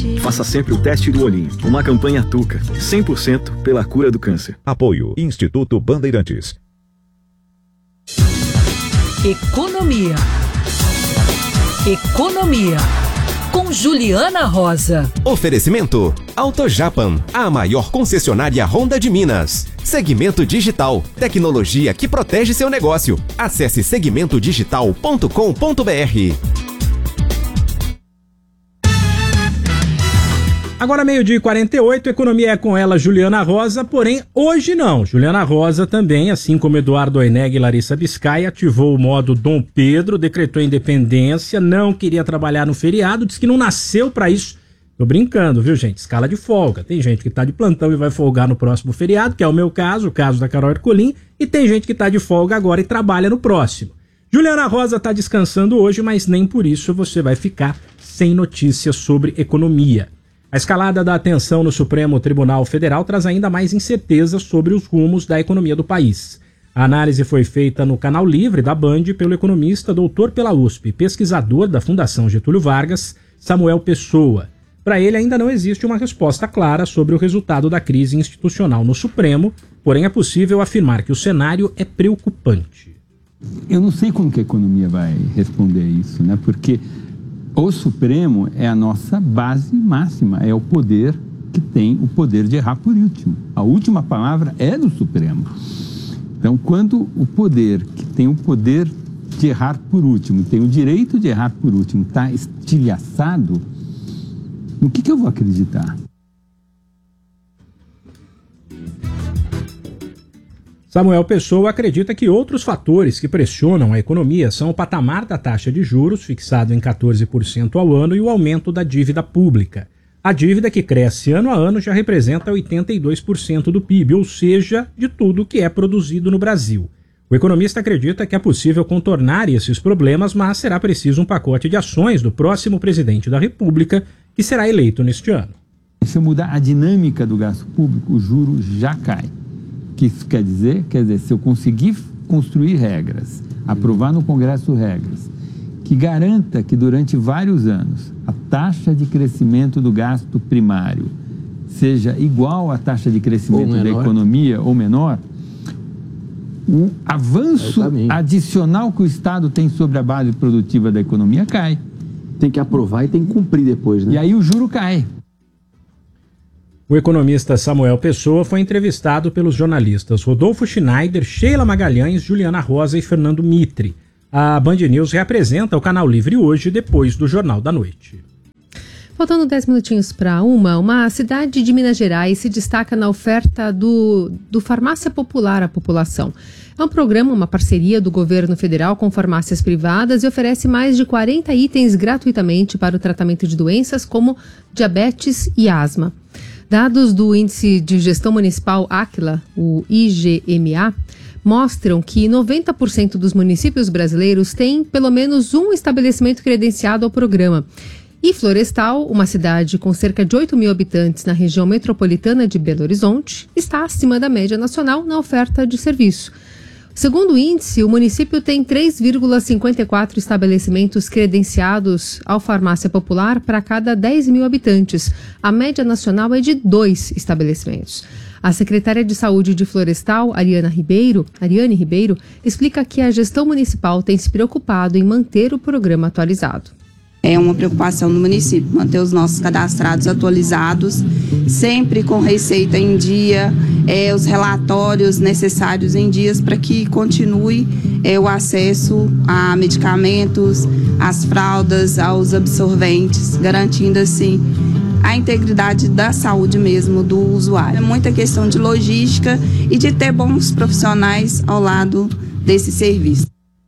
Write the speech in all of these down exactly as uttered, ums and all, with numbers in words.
Faça sempre o teste do olhinho. Uma campanha Tuca, cem por cento pela cura do câncer. Apoio Instituto Bandeirantes. Economia. Economia. Com Juliana Rosa. Oferecimento AutoJapan, a maior concessionária Honda de Minas. Segmento Digital, tecnologia que protege seu negócio. Acesse segmento digital ponto com ponto b r. Agora meio-dia e quarenta e oito, economia é com ela, Juliana Rosa, porém hoje não. Juliana Rosa também, assim como Eduardo Oineg e Larissa Biscay, ativou o modo Dom Pedro, decretou a independência, não queria trabalhar no feriado, disse que não nasceu para isso. Tô brincando, viu, gente? Escala de folga. Tem gente que tá de plantão e vai folgar no próximo feriado, que é o meu caso, o caso da Carol Ercolim, e tem gente que tá de folga agora e trabalha no próximo. Juliana Rosa tá descansando hoje, mas nem por isso você vai ficar sem notícias sobre economia. A escalada da atenção no Supremo Tribunal Federal traz ainda mais incerteza sobre os rumos da economia do país. A análise foi feita no Canal Livre da Band pelo economista doutor pela U S P, pesquisador da Fundação Getúlio Vargas, Samuel Pessoa. Para ele, ainda não existe uma resposta clara sobre o resultado da crise institucional no Supremo, porém é possível afirmar que o cenário é preocupante. Eu não sei como que a economia vai responder isso, né? Porque o Supremo é a nossa base máxima, é o poder que tem o poder de errar por último. A última palavra é do Supremo. Então, quando o poder que tem o poder de errar por último, tem o direito de errar por último, está estilhaçado, no que, que eu vou acreditar? Samuel Pessoa acredita que outros fatores que pressionam a economia são o patamar da taxa de juros, fixado em quatorze por cento ao ano, e o aumento da dívida pública. A dívida, que cresce ano a ano, já representa oitenta e dois por cento do P I B, ou seja, de tudo que é produzido no Brasil. O economista acredita que é possível contornar esses problemas, mas será preciso um pacote de ações do próximo presidente da República, que será eleito neste ano. Se eu mudar a dinâmica do gasto público, o juro já cai. O que isso quer dizer? Quer dizer, se eu conseguir construir regras, aprovar no Congresso regras, que garanta que durante vários anos a taxa de crescimento do gasto primário seja igual à taxa de crescimento da economia ou menor, o avanço adicional que o Estado tem sobre a base produtiva da economia cai. Tem que aprovar e tem que cumprir depois, né? E aí o juro cai. O economista Samuel Pessoa foi entrevistado pelos jornalistas Rodolfo Schneider, Sheila Magalhães, Juliana Rosa e Fernando Mitre. A Band News reapresenta o Canal Livre hoje, depois do Jornal da Noite. Faltando dez minutinhos para uma, uma cidade de Minas Gerais se destaca na oferta do, do Farmácia Popular à população. É um programa, uma parceria do governo federal com farmácias privadas e oferece mais de quarenta itens gratuitamente para o tratamento de doenças como diabetes e asma. Dados do Índice de Gestão Municipal Aquila, o I G M A, mostram que noventa por cento dos municípios brasileiros têm pelo menos um estabelecimento credenciado ao programa. E Florestal, uma cidade com cerca de oito mil habitantes na região metropolitana de Belo Horizonte, está acima da média nacional na oferta de serviço. Segundo o índice, o município tem três vírgula cinquenta e quatro estabelecimentos credenciados ao Farmácia Popular para cada dez mil habitantes. A média nacional é de dois estabelecimentos. A secretária de Saúde de Florestal, Ariana Ribeiro, Ariane Ribeiro, explica que a gestão municipal tem se preocupado em manter o programa atualizado. É uma preocupação do município, manter os nossos cadastrados atualizados, sempre com receita em dia, é, os relatórios necessários em dias para que continue é, o acesso a medicamentos, às fraldas, aos absorventes, garantindo assim a integridade da saúde mesmo do usuário. É muita questão de logística e de ter bons profissionais ao lado desse serviço.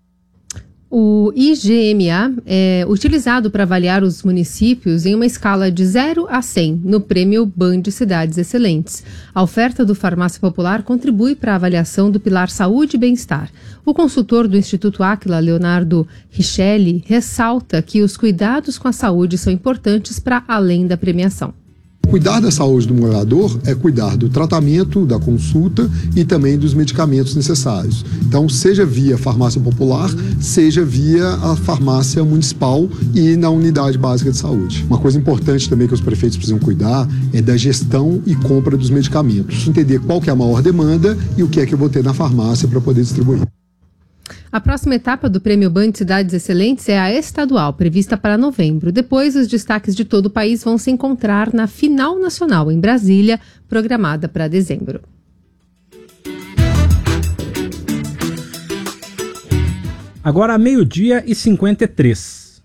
O I G M A é utilizado para avaliar os municípios em uma escala de zero a cem no prêmio Band Cidades Excelentes. A oferta do Farmácia Popular contribui para a avaliação do pilar Saúde e Bem-Estar. O consultor do Instituto Aquila, Leonardo Richelli, ressalta que os cuidados com a saúde são importantes para além da premiação. Cuidar da saúde do morador é cuidar do tratamento, da consulta e também dos medicamentos necessários. Então, seja via farmácia popular, seja via a farmácia municipal e na unidade básica de saúde. Uma coisa importante também que os prefeitos precisam cuidar é da gestão e compra dos medicamentos. Entender qual que é a maior demanda e o que é que eu vou ter na farmácia para poder distribuir. A próxima etapa do Prêmio Band Cidades Excelentes é a estadual, prevista para novembro. Depois, os destaques de todo o país vão se encontrar na final nacional em Brasília, programada para dezembro. Agora, meio-dia e cinquenta e três.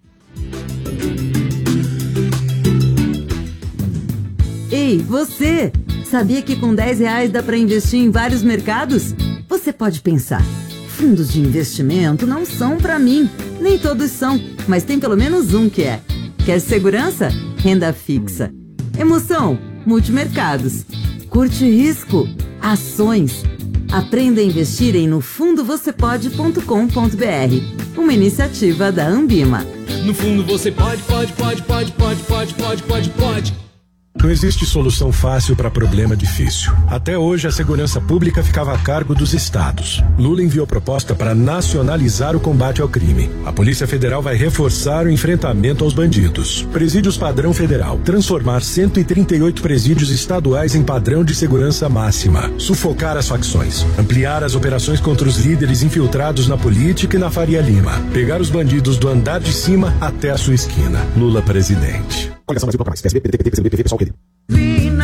Ei, você! Sabia que com dez reais dá para investir em vários mercados? Você pode pensar, fundos de investimento não são para mim. Nem todos são, mas tem pelo menos um que é. Quer segurança? Renda fixa. Emoção? Multimercados. Curte risco? Ações. Aprenda a investir em no fundo você pode ponto com ponto b r. Uma iniciativa da Ambima. No fundo você pode, pode, pode, pode, pode, pode, pode, pode, pode. Não existe solução fácil para problema difícil. Até hoje, a segurança pública ficava a cargo dos estados. Lula enviou proposta para nacionalizar o combate ao crime. A Polícia Federal vai reforçar o enfrentamento aos bandidos. Presídios padrão federal. Transformar cento e trinta e oito presídios estaduais em padrão de segurança máxima. Sufocar as facções. Ampliar as operações contra os líderes infiltrados na política e na Faria Lima. Pegar os bandidos do andar de cima até a sua esquina. Lula presidente. Coligação Brasil Toca Mais. P S B, P D T, P C B, P V, Pessoal, P D.